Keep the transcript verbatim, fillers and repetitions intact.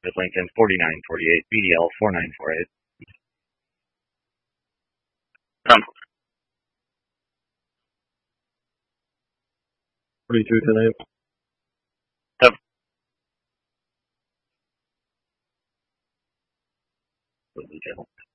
With Lincoln forty-nine forty-eight, B D L four nine four eight. Come. forty-two ten eight. Come. Lincoln.